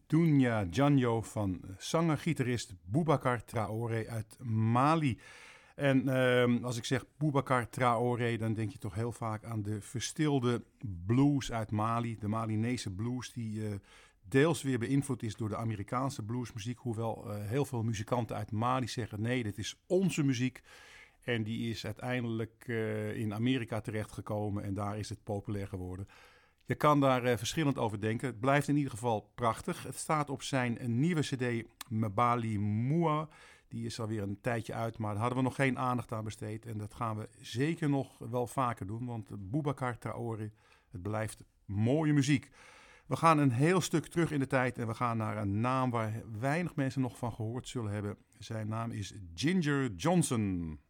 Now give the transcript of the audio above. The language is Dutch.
Dounia Djanjo van zanger-gitarist Boubacar Traoré uit Mali. En als ik zeg Boubacar Traoré, dan denk je toch heel vaak aan de verstilde blues uit Mali. De Malinese blues die deels weer beïnvloed is door de Amerikaanse bluesmuziek. Hoewel heel veel muzikanten uit Mali zeggen nee, dit is onze muziek. En die is uiteindelijk in Amerika terechtgekomen en daar is het populair geworden. Je kan daar verschillend over denken. Het blijft in ieder geval prachtig. Het staat op zijn nieuwe cd Mbali Moua. Die is alweer een tijdje uit, maar daar hadden we nog geen aandacht aan besteed. En dat gaan we zeker nog wel vaker doen, want Boubacar Traoré, het blijft mooie muziek. We gaan een heel stuk terug in de tijd en we gaan naar een naam waar weinig mensen nog van gehoord zullen hebben. Zijn naam is Ginger Johnson.